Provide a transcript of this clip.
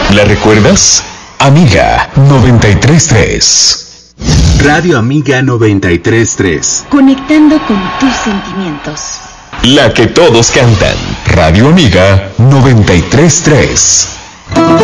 ¿La recuerdas? Amiga 93.3. Radio Amiga 93.3. Conectando con tus sentimientos. La que todos cantan. Radio Amiga 93.3.